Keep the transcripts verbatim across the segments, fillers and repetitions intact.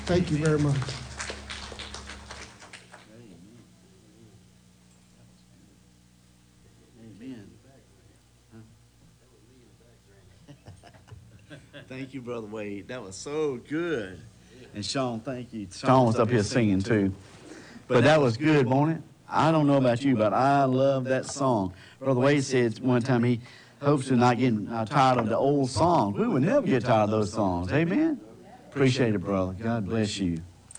Thank you very much. Amen. Thank you, Brother Wade. That was so good. And Sean, thank you. Sean was up here singing too. But that was good, wasn't it? I don't know about you, but I love that song. Brother Wade said one time he hopes to not get uh, tired of the old songs. We would never get tired of those songs. Amen? Appreciate it, brother. God bless you.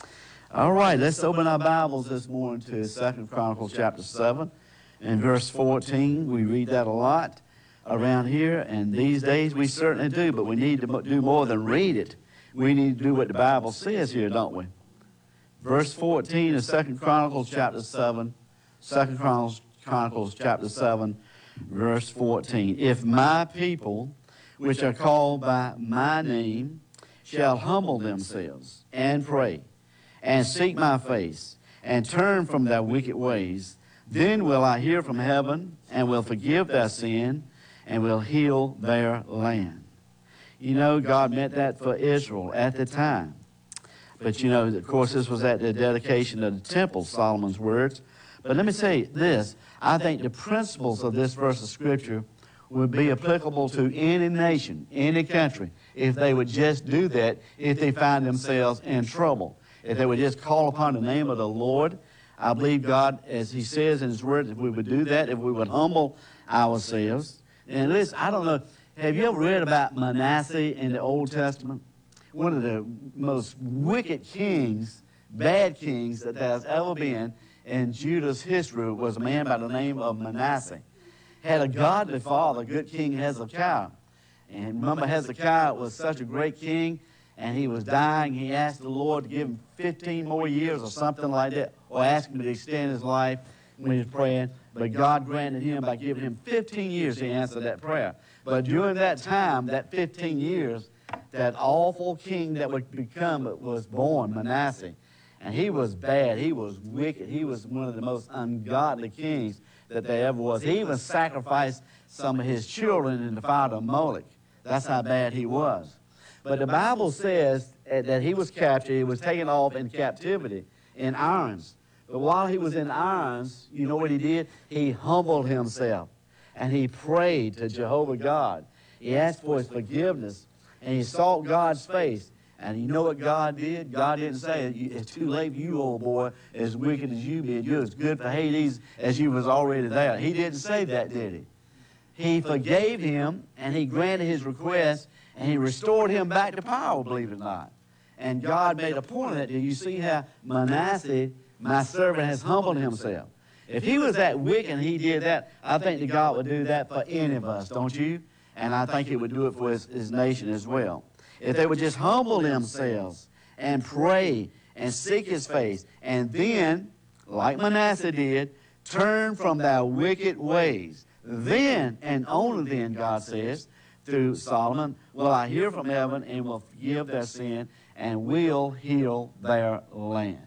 All right, let's open our Bibles this morning to Second Chronicles chapter seven and verse fourteen. We read that a lot around here, and these days we certainly do, but we need to do more than read it. We need to do what the Bible says here, don't we? Verse fourteen of Second Chronicles chapter seven, Second Chronicles, Chronicles chapter seven, verse fourteen. If my people, which are called by my name, shall humble themselves and pray, and seek my face, and turn from their wicked ways, then will I hear from heaven, and will forgive their sin, and will heal their land. You know, God meant that for Israel at the time. But, you know, of course, this was at the dedication of the temple, Solomon's words. But let me say this. I think the principles of this verse of Scripture would be applicable to any nation, any country, if they would just do that, if they find themselves in trouble. If they would just call upon the name of the Lord. I believe God, as he says in his word, if we would do that, if we would humble ourselves. And listen, I don't know, have you ever read about Manasseh in the Old Testament? One of the most wicked kings, bad kings that there has ever been in Judah's history was a man by the name of Manasseh. Had a godly father, good King Hezekiah. And remember, Hezekiah was such a great king, and he was dying. He asked the Lord to give him fifteen more years or something like that, or ask him to extend his life when he was praying. But God granted him by giving him fifteen years to answer that prayer. But during that time, that fifteen years, that awful king that would become was born, Manasseh. And he was bad. He was wicked. He was one of the most ungodly kings that there ever was. He even sacrificed some of his children in the fire of Moloch. That's how bad he was. But the Bible says that he was captured. He was taken off in captivity in irons. But while he was in irons, you know what he did? He humbled himself, and he prayed to Jehovah God. He asked for his forgiveness, and he sought God's face. And you know what God did? God didn't say, it's too late for you, old boy, as wicked as you be. You're as good for Hades as you was already there. He didn't say that, did he? He forgave him, and he granted his request, and he restored him back to power, believe it or not. And God made a point of that. Do you see how Manasseh, my servant, has humbled himself? If he was that wicked and he did that, I think that God would do that for any of us, don't you? And I think he would do it for his, his nation as well. If they would just humble themselves and pray and seek his face, and then, like Manasseh did, turn from their wicked ways, then and only then, God says, through Solomon, will I hear from heaven and will forgive their sin and will heal their land.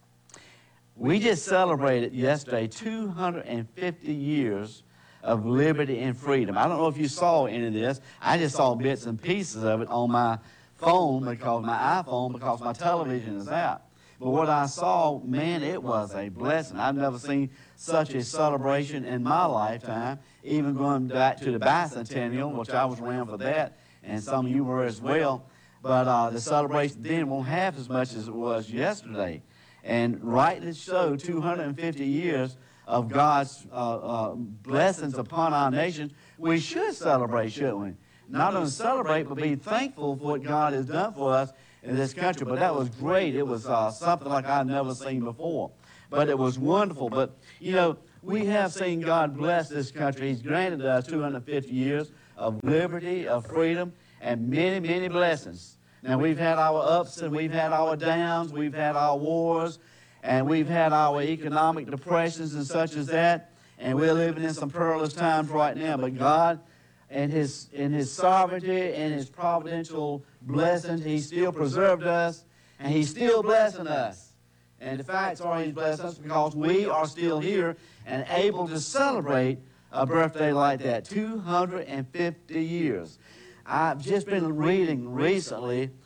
We just celebrated yesterday two hundred fifty years of liberty and freedom. I don't know if you saw any of this. I just saw bits and pieces of it on my phone, because my iPhone, because my television is out. But what I saw, man, it was a blessing. I've never seen such a celebration in my lifetime, even going back to the bicentennial, which I was around for that, and some of you were as well. But uh, the celebration then won't have as much as it was yesterday. And rightly so, two hundred fifty years of God's uh, uh, blessings upon our nation, we should celebrate, shouldn't we? Not only celebrate, but be thankful for what God has done for us in this country. But that was great. It was uh, something like I'd never seen before. But it was wonderful. But, you know, we have seen God bless this country. He's granted us two hundred fifty years of liberty, of freedom, and many, many blessings. Now, we've had our ups and we've had our downs. We've had our wars. And we've had our economic depressions and such as that. And we're living in some perilous times right now. But God, in his, in his sovereignty and his providential blessings, he still preserved us. And he's still blessing us. And the facts are he's blessed us because we are still here and able to celebrate a birthday like that. two hundred fifty years. I've just been reading recently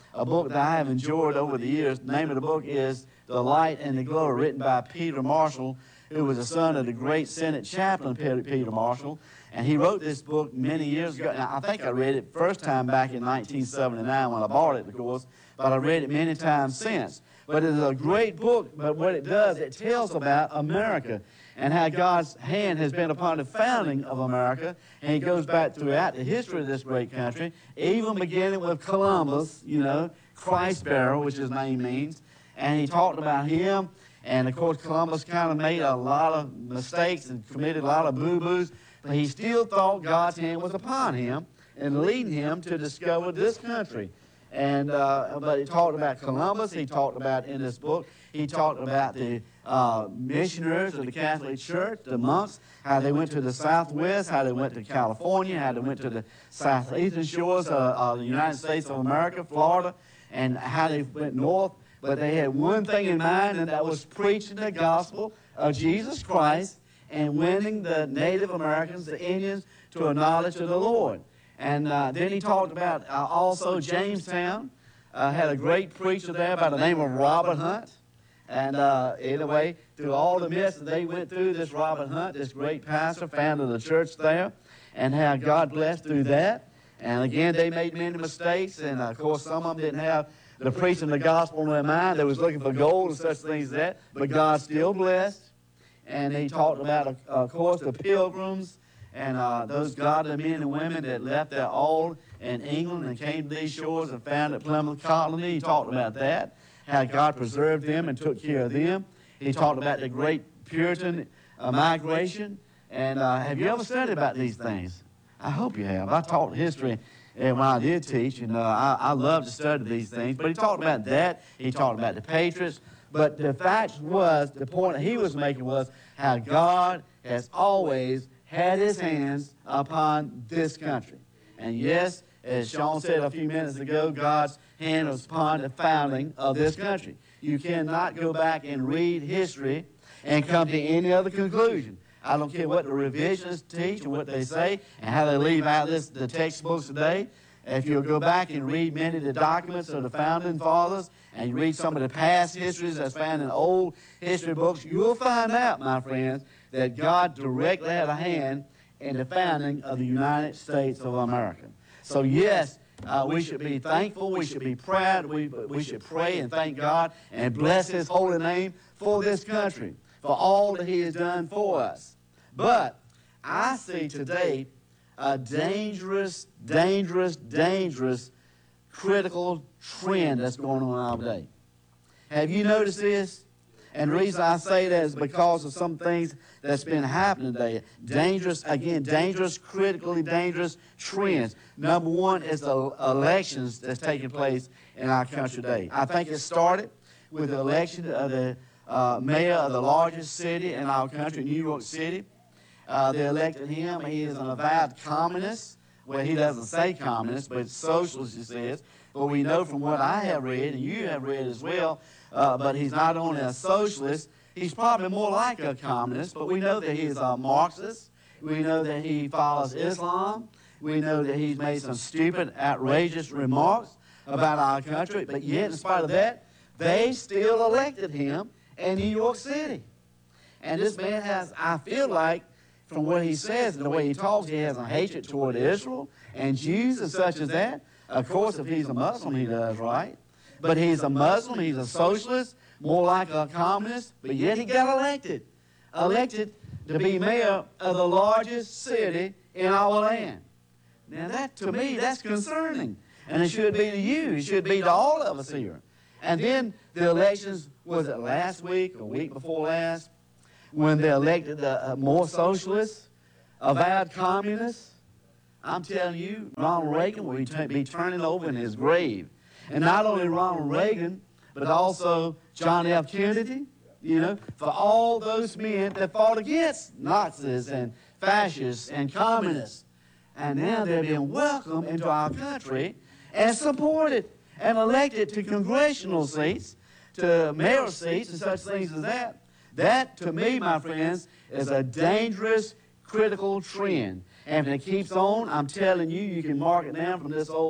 a book that I have enjoyed over the years. The name of the book is The Light and the Glow, written by Peter Marshall, who was the son of the great Senate chaplain Peter Marshall. And he wrote this book many years ago. Now, I think I read it first time back in nineteen seventy-nine when I bought it, of course, but I read it many times since. But it's a great book, but what it does, it tells about America and how God's hand has been upon the founding of America. And he goes back throughout the history of this great country, even beginning with Columbus, you know, Christ bearer, which his name means. And he talked about him. And, of course, Columbus kind of made a lot of mistakes and committed a lot of boo-boos. But he still thought God's hand was upon him and leading him to discover this country. And uh, but he talked about Columbus. He talked about in this book. He talked about the uh, missionaries of the Catholic Church, the monks, how they went to the Southwest, how they went to California, how they went to the southeastern shores of uh, the United States of America, Florida, and how they went north. But they had one thing in mind, and that was preaching the gospel of Jesus Christ and winning the Native Americans, the Indians, to a knowledge of the Lord. And uh, then he talked about uh, also Jamestown, uh, had a great preacher there by the name of Robert Hunt. And uh, anyway, through all the mess that they went through, this Robert Hunt, this great pastor, founded the church there, and how God blessed through that. And again, they made many mistakes, and uh, of course, some of them didn't have the preaching the gospel in their mind. They was looking for gold and such things as that, but God still blessed. And he talked about, uh, of course, the pilgrims and uh, those godly men and women that left their all in England and came to these shores and founded Plymouth Colony. He talked about that, how God preserved them and took care of them. He talked about the great Puritan uh, migration. And uh, have you ever studied about these things? I hope you have. I taught history and when I did teach, and uh, I, I love to study these things. But he talked about that. He talked about the Patriots. But the fact was, the point that he was making was how God has always had his hands upon this country. And yes, as Sean said a few minutes ago, God's hand was upon the founding of this country. You cannot go back and read history and come to any other conclusion. I don't care what the revisionists teach and what they say and how they leave out this, the textbooks today. If you'll go back and read many of the documents of the founding fathers and you read some of the past histories that's found in old history books, you'll find out, my friends, that God directly had a hand in the founding of the United States of America. So yes, uh, we should be thankful, we should be proud, we, we should pray and thank God and bless his holy name for this country, for all that he has done for us. But I see today a dangerous, dangerous, dangerous critical trend that's going on our day. Have you noticed this? And the reason I say that is because of some things that's been happening today. Dangerous, again, dangerous, critically dangerous trends. Number one is the elections that's taking place in our country today. I think it started with the election of the uh, mayor of the largest city in our country, New York City. Uh, they elected him. He is an avowed communist. Well, he doesn't say communist, but socialist, he says. But we know from what I have read, and you have read as well, uh, but he's not only a socialist, he's probably more like a communist, but we know that he's a Marxist. We know that he follows Islam. We know that he's made some stupid, outrageous remarks about our country, but yet, in spite of that, they still elected him in New York City. And this man has, I feel like, from what he says and the way he talks, he has a hatred toward Israel and Jews and such as that. Of course, if he's a Muslim, he does, right? But he's a Muslim, he's a socialist, more like a communist, but yet he got elected. Elected to be mayor of the largest city in our land. Now that, to me, that's concerning. And it should be to you, it should be to all of us here. And then the elections, was it last week or week before last, when they elected uh, more socialists, avowed communists? I'm telling you, Ronald Reagan will be turning over in his grave. And not only Ronald Reagan, but also John F. Kennedy, you know, for all those men that fought against Nazis and fascists and communists. And now they're being welcomed into our country and supported and elected to congressional seats, to mayor seats and such things as that. That, to me, my friends, is a dangerous, critical trend. And if it keeps on, I'm telling you, you can mark it down from this old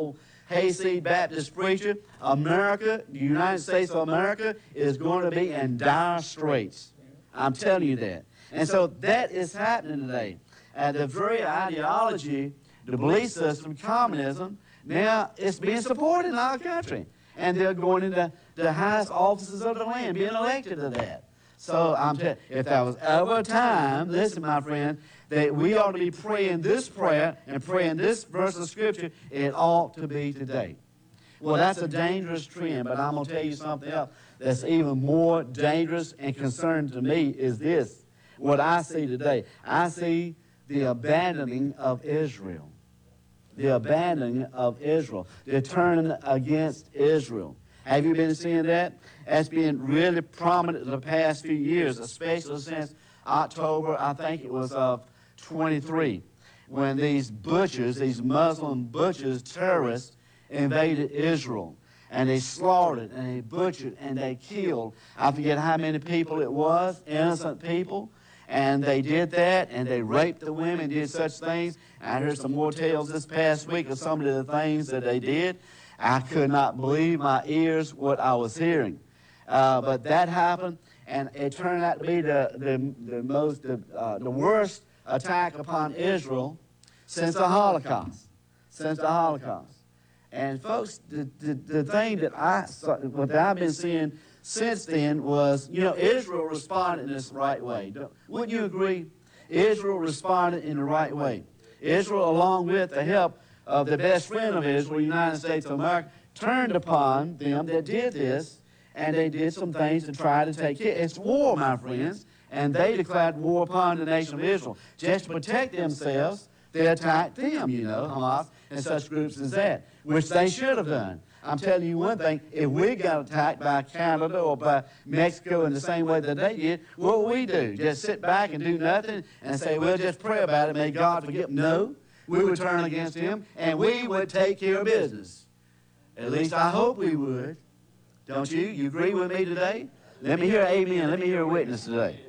Hayseed Baptist preacher, America, the United States of America, is going to be in dire straits. I'm telling you that. And so that is happening today. And the very ideology, the belief system, communism, now it's being supported in our country. And they're going into the highest offices of the land, being elected to that. So I'm telling you, if there was ever a time, listen, my friend, that we ought to be praying this prayer and praying this verse of Scripture, it ought to be today. Well, that's a dangerous trend, but I'm going to tell you something else that's even more dangerous and concerning to me is this. What I see today, I see the abandoning of Israel. The abandoning of Israel. The turning against Israel. Have you been seeing that? That's been really prominent in the past few years, especially since October, I think it was of twenty-three, when these butchers, these Muslim butchers, terrorists, invaded Israel. And they slaughtered, and they butchered, and they killed. I forget how many people it was, innocent people. And they did that, and they raped the women, did such things. I heard some more tales this past week of some of the things that they did. I could not believe my ears what I was hearing. Uh, but that happened, and it turned out to be the, the, the most, the, uh, the worst attack upon Israel since the Holocaust. Since the Holocaust. And folks, the, the, the thing that, I saw, what I've been seeing since then was, you know, Israel responded in this right way. Wouldn't you agree? Israel responded in the right way. Israel, along with the help of the best friend of Israel, the United States of America, turned upon them that did this, and they did some things to try to take care. It's war, my friends, and they declared war upon the nation of Israel. Just to protect themselves, they attacked them, you know, Hamas, and such groups as that, which they should have done. I'm telling you one thing, if we got attacked by Canada or by Mexico in the same way that they did, what would we do? Just sit back and do nothing and say, well, just pray about it, may God forgive them? No, we would turn against them, and we would take care of business. At least I hope we would. Don't you? You agree with me today? Let me hear amen. Let me hear a witness today.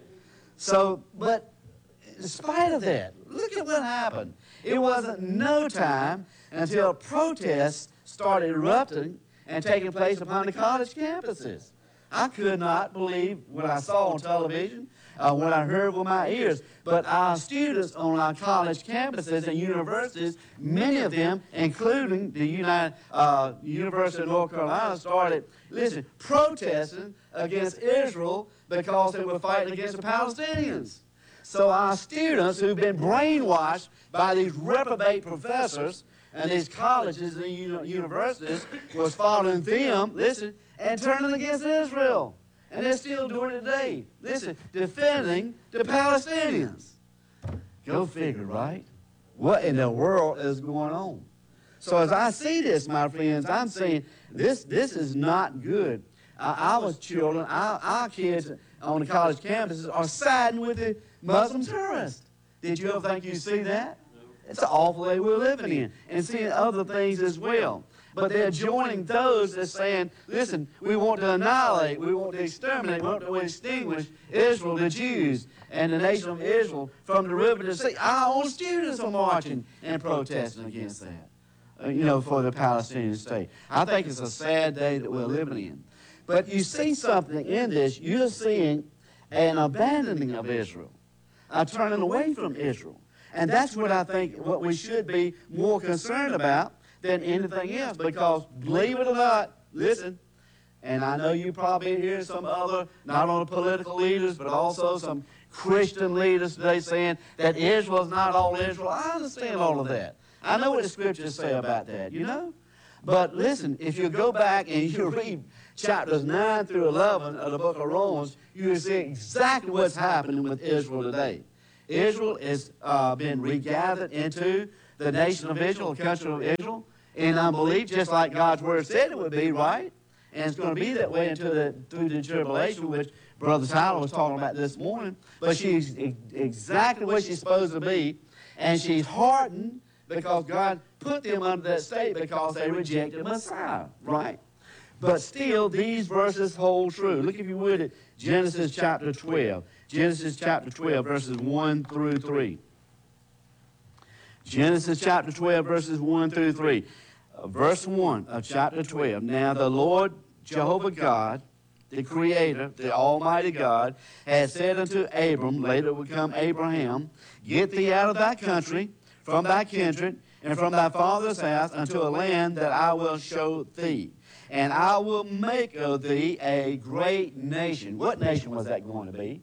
So, but in spite of that, look at what happened. It wasn't no time until protests started erupting and taking place upon the college campuses. I could not believe what I saw on television, uh, what I heard with my ears. But our students on our college campuses and universities, many of them, including the United, uh, University of North Carolina, started, listen, protesting against Israel because they were fighting against the Palestinians. So our students who've been brainwashed by these reprobate professors and these colleges and universities was following them, listen, and turning against Israel. And they're still doing it today. Listen, defending the Palestinians. Go figure, right? What in the world is going on? So as I see this, my friends, I'm saying this, this is not good. Uh, our children, our, our kids on the college campuses are siding with the Muslim terrorists. Did you ever think you'd see that? It's an awful day we're living in, and seeing other things as well. But they're joining those that's saying, listen, we want to annihilate, we want to exterminate, we want to extinguish Israel, the Jews, and the nation of Israel from the river to the sea. Our own students are marching and protesting against that, uh, you know, for the Palestinian state. I think it's a sad day that we're living in. But you see something in this. You're seeing an abandoning of Israel, a turning away from Israel. And that's what I think what we should be more concerned about than anything else. Because believe it or not, listen, and I know you probably hear some other, not only political leaders, but also some Christian leaders today saying that Israel is not all Israel. I understand all of that. I know what the scriptures say about that, you know. But listen, if you go back and you read chapters nine through eleven of the book of Romans, you will see exactly what's happening with Israel today. Israel has uh, been regathered into the nation of Israel, the country of Israel, in unbelief, just like God's word said it would be, right? And it's going to be that way until the, through the tribulation, which Brother Tyler was talking about this morning. But she's exactly what she's supposed to be, and she's hardened because God put them under that state because they rejected Messiah, right? But still, these verses hold true. Look, if you would, at Genesis chapter twelve. Genesis chapter twelve, verses one through three. Genesis chapter twelve, verses one through three. verse one of chapter twelve. Now the Lord Jehovah God, the Creator, the Almighty God, has said unto Abram, later would come Abraham, get thee out of thy country, from thy kindred, and from thy father's house, unto a land that I will show thee. And I will make of thee a great nation. What nation was that going to be?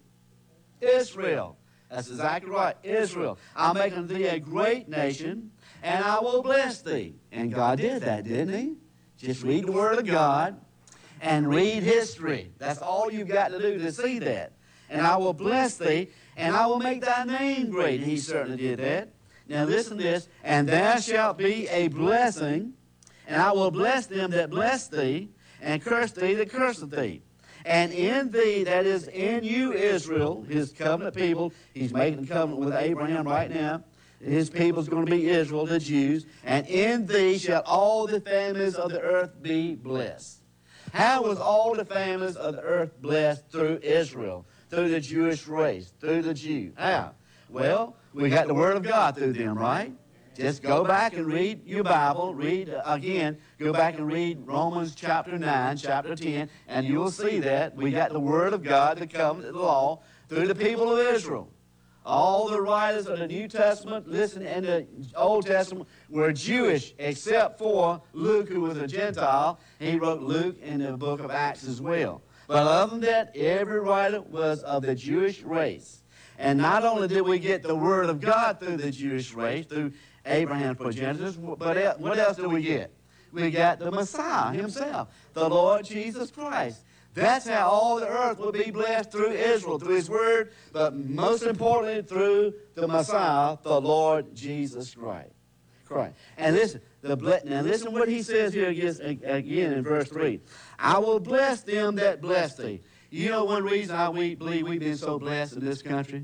Israel. That's exactly right, Israel. I'll make unto thee a great nation, and I will bless thee. And God did that, didn't he? Just read the Word of God and read history. That's all you've got to do to see that. And I will bless thee, and I will make thy name great. He certainly did that. Now listen to this. And thou shalt be a blessing, and I will bless them that bless thee, and curse thee that curseth thee. And in thee, that is in you, Israel, his covenant people, he's making a covenant with Abraham right now. His people is going to be Israel, the Jews. And in thee shall all the families of the earth be blessed. How was all the families of the earth blessed? Through Israel, through the Jewish race, through the Jew. How? Well, we got the Word of God through them, right? Just go back and read your Bible. Read, uh, again, go back and read Romans chapter nine, chapter ten, and you'll see that we got the Word of God, the covenant, the law, through the people of Israel. All the writers of the New Testament, listen, and the Old Testament were Jewish, except for Luke, who was a Gentile. He wrote Luke in the book of Acts as well. But other than that, every writer was of the Jewish race. And not only did we get the Word of God through the Jewish race, through Abraham's progenitors, but what else did we get? We got the Messiah himself, the Lord Jesus Christ. That's how all the earth will be blessed, through Israel, through his Word, but most importantly through the Messiah, the Lord Jesus Christ. Christ. And listen, the now listen what he says here again in verse three. I will bless them that bless thee. You know one reason I we believe we've been so blessed in this country?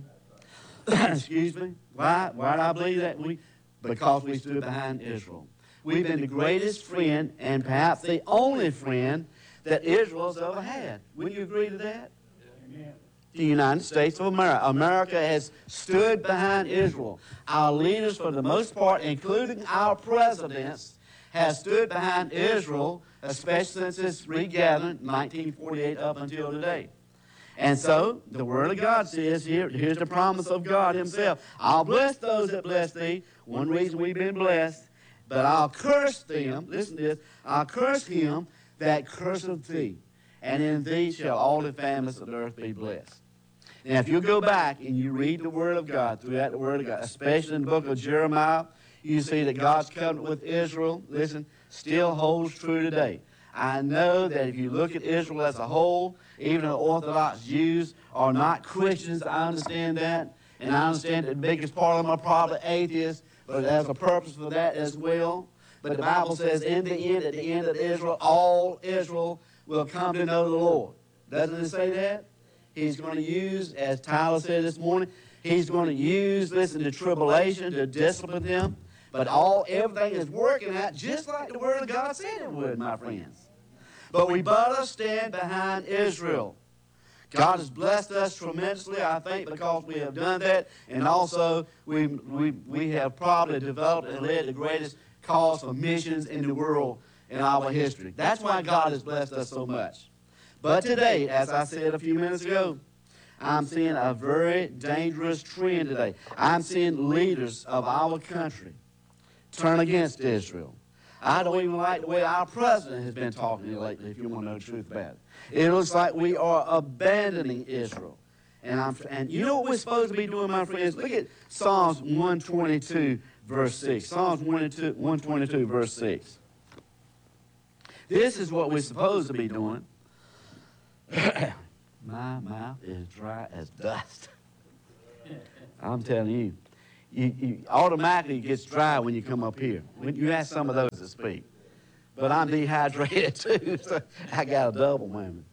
Excuse me. Why? Why do I believe that? We because we stood behind Israel. We've been the greatest friend and perhaps the only friend that Israel's ever had. Wouldn't you agree to that? Amen. The United States of America. America has stood behind Israel. Our leaders, for the most part, including our presidents, have stood behind Israel, especially since its regathering in nineteen forty-eight up until today. And so, the Word of God says here, here's the promise of God himself. I'll bless those that bless thee. One reason we've been blessed. But I'll curse them, listen to this, I'll curse him that curseth thee. And in thee shall all the families of the earth be blessed. Now, if you go back and you read the Word of God, throughout the Word of God, especially in the book of Jeremiah, you see that God's covenant with Israel, listen, still holds true today. I know that if you look at Israel as a whole, even the Orthodox Jews are not Christians. I understand that. And I understand that the biggest part of them are probably atheists, but there's a purpose for that as well. But the Bible says in the end, at the end of Israel, all Israel will come to know the Lord. Doesn't it say that? He's going to use, as Tyler said this morning, he's going to use, listen, the tribulation to discipline them. But all everything is working out just like the Word of God said it would, my friends. But we better stand behind Israel. God has blessed us tremendously, I think, because we have done that. And also, we, we, we have probably developed and led the greatest cause for missions in the world in our history. That's why God has blessed us so much. But today, as I said a few minutes ago, I'm seeing a very dangerous trend today. I'm seeing leaders of our country turn against Israel. I don't even like the way our president has been talking lately, if you want to know the truth about it. It looks like we are abandoning Israel. And, I'm, and you know what we're supposed to be doing, my friends? Look at Psalms one twenty-two, verse six. Psalms one twenty-two, verse six. This is what we're supposed to be doing. My mouth is dry as dust. I'm telling you. You, you automatically gets dry when you come up here. When you ask some of those to speak. But I'm dehydrated too, so I got a double whammy.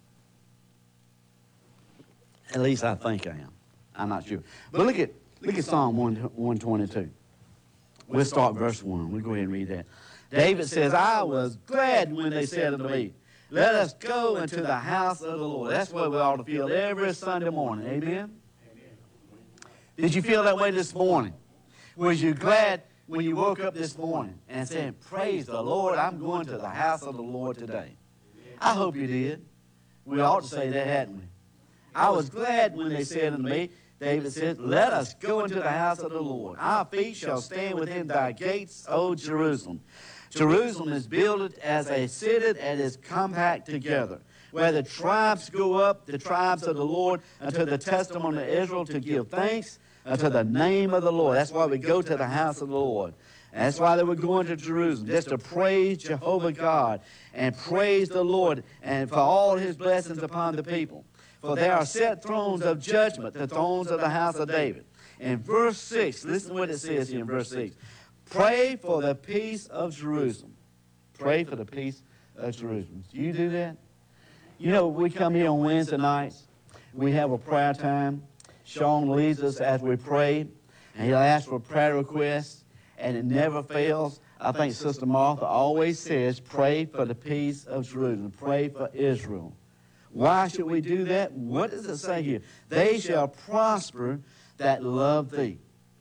At least I think I am. I'm not sure. But look at look at Psalm one twenty-two. We'll start verse one. We'll go ahead and read that. David says, I was glad when they said unto me, let us go into the house of the Lord. That's what we ought to feel every Sunday morning. Amen? Amen. Did you feel that way this morning? Was you glad when you woke up this morning and said, praise the Lord, I'm going to the house of the Lord today? I hope you did. We ought to say that, hadn't we? I was glad when they said unto me, David said, let us go into the house of the Lord. Our feet shall stand within thy gates, O Jerusalem. Jerusalem is built as a city that is compact together, where the tribes go up, the tribes of the Lord, unto the testimony of Israel, to give thanks unto the name of the Lord. That's why we go to the house of the Lord. And that's why they were going to Jerusalem, just to praise Jehovah God and praise the Lord and for all his blessings upon the people. For there are set thrones of judgment, the thrones of the house of David. In verse six, listen to what it says here in verse six. Pray for the peace of Jerusalem. Pray for the peace of Jerusalem. Do you do that? You know, we come here on Wednesday nights. We have a prayer time. Sean leads us as we pray, and he'll ask for prayer requests, and it never fails. I think Sister Martha always says, pray for the peace of Jerusalem. Pray for Israel. Why should we do that? What does it say here? They shall prosper that love thee.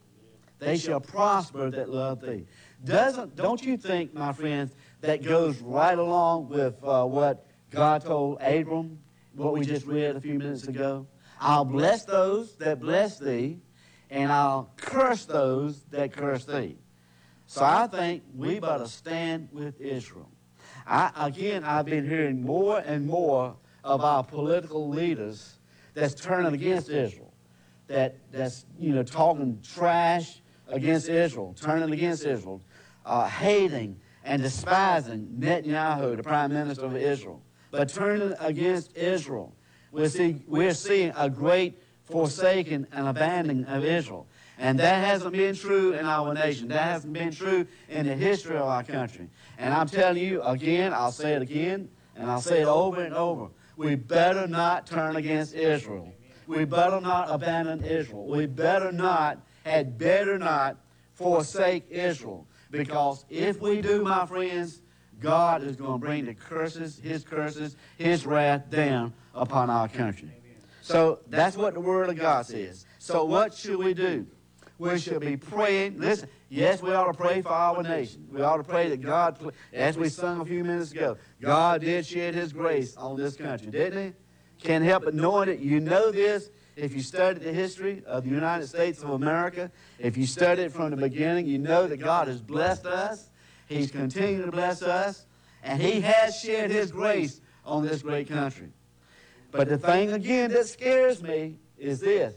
They shall prosper that love thee. Doesn't, don't you think, my friends, that goes right along with uh, what God told Abram, what we just read a few minutes ago? I'll bless those that bless thee, and I'll curse those that curse thee. So I think we better stand with Israel. I, again, I've been hearing more and more of our political leaders that's turning against Israel, that, that's, you know, talking trash against Israel, turning against Israel, uh, hating and despising Netanyahu, the prime minister of Israel, but turning against Israel. We're, see, we're seeing a great forsaking and abandoning of Israel. And that hasn't been true in our nation. That hasn't been true in the history of our country. And I'm telling you, again, I'll say it again, and I'll say it over and over. We better not turn against Israel. We better not abandon Israel. We better not, had better not forsake Israel. Because if we do, my friends, God is going to bring the curses, his curses, his wrath down upon our country. So that's what the Word of God says. So what should we do? We should be praying. Listen, yes, we ought to pray for our nation. We ought to pray that God, as we sung a few minutes ago, God did shed his grace on this country, didn't he? Can't help but knowing it. You know this if you study the history of the United States of America. If you study it from the beginning, you know that God has blessed us. He's continued to bless us. And he has shed his grace on this great country. But the thing, again, that scares me is this.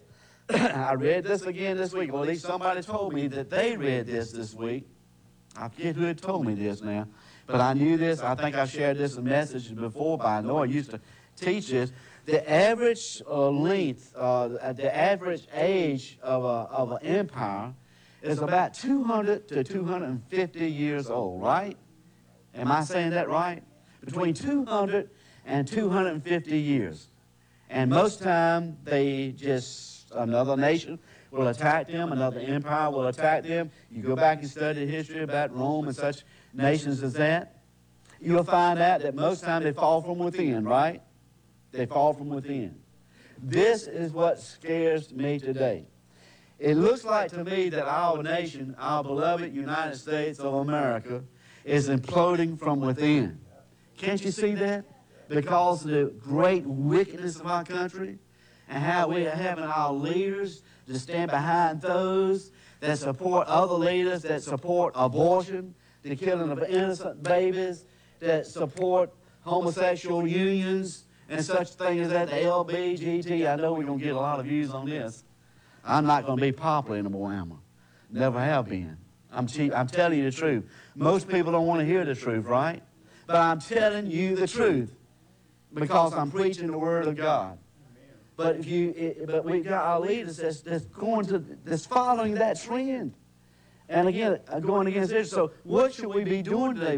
I read this again this week. Well, at least somebody told me that they read this this week. I forget who had told me this now. But I knew this. I think I shared this in messages before, but I know I used to teach this. The average uh, length, uh, the average age of, a, of an empire is about two hundred to two hundred fifty years old, right? Am I saying that right? Between two hundred and two hundred fifty years. And most time they just, another nation will attack them, another empire will attack them. You go back and study history about Rome and such nations as that. You'll find out that most time they fall from within, right? They fall from within. This is what scares me today. It looks like to me that our nation, our beloved United States of America, is imploding from within. Can't you see that? Because of the great wickedness of our country and how we are having our leaders to stand behind those that support other leaders that support abortion, the killing of innocent babies, that support homosexual unions and such things as that, the L B G T. I know we're going to get a lot of views on this. I'm not going to be popular anymore, am I? Never have been. I'm, cheap. I'm telling you the truth. Most people don't want to hear the truth, right? But I'm telling you the truth because I'm preaching the Word of God. But if you, it, but we got our leaders that's, that's going to, that's following that trend, and again, going against it. So what should we be doing today?